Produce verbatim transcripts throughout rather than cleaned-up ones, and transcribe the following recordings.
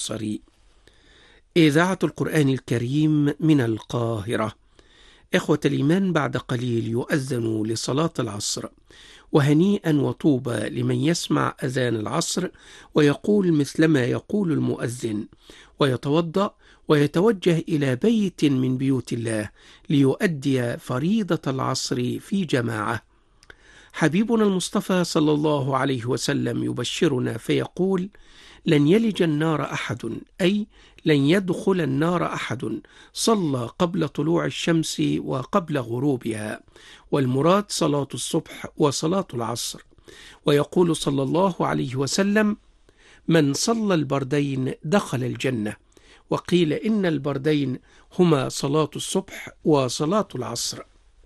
الأبصري. إذاعة القرآن الكريم من القاهرة. إخوة الإيمان، بعد قليل يؤذن لصلاة العصر، وهنيئا وطوبى لمن يسمع أذان العصر ويقول مثلما يقول المؤذن، ويتوضأ ويتوجه إلى بيت من بيوت الله ليؤدي فريضة العصر في جماعة. حبيبنا المصطفى صلى الله عليه وسلم يبشرنا فيقول: لن يلج النار أحد، أي لن يدخل النار أحد صلى قبل طلوع الشمس وقبل غروبها، والمراد صلاة الصبح وصلاة العصر. ويقول صلى الله عليه وسلم: من صلى البردين دخل الجنة. وقيل إن البردين هما صلاة الصبح وصلاة العصر.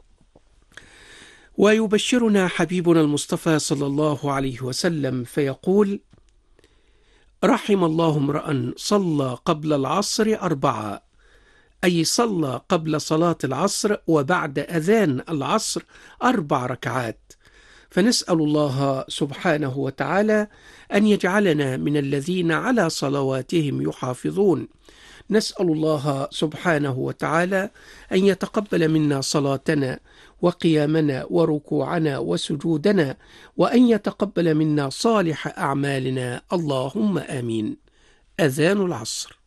ويبشرنا حبيبنا المصطفى صلى الله عليه وسلم فيقول: رحم الله امرأ صلى قبل العصر أربعة، أي صلى قبل صلاة العصر وبعد أذان العصر أربع ركعات. فنسأل الله سبحانه وتعالى أن يجعلنا من الذين على صلواتهم يحافظون. نسأل الله سبحانه وتعالى أن يتقبل منا صلاتنا وقيامنا وركوعنا وسجودنا، وأن يتقبل منا صالح أعمالنا، اللهم آمين. أذان العصر.